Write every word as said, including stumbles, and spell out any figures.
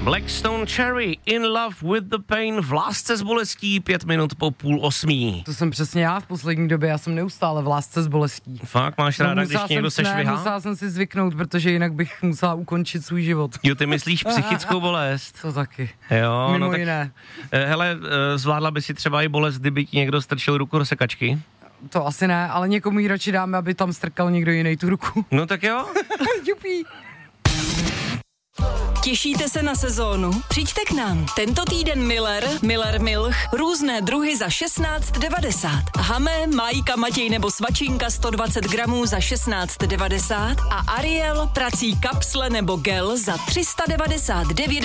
Blackstone Cherry, In Love with the Pain, v lásce s bolestí, pět minut po půl osmí. To jsem přesně já v poslední době, já jsem neustále v lásce s bolestí. Fakt, máš ráda, no, když někdo se ne, švihá? musela jsem si zvyknout, protože jinak bych musela ukončit svůj život. Jo, ty myslíš psychickou bolest? To taky, jo, mimo no tak, jiné. Hele, zvládla by si třeba i bolest, kdyby ti někdo strčil ruku do sekačky? To asi ne, ale někomu ji radši dáme, aby tam strkal někdo jiný tu ruku. No tak jo. Jupí. Těšíte se na sezónu? Přijďte k nám. Tento týden Miller, Miller Milch, různé druhy za šestnáct devadesát. Hamé, Majka, Matěj nebo Svačinka sto dvacet gramů za šestnáct devadesát a Ariel, prací kapsle nebo gel za tři sta devadesát devět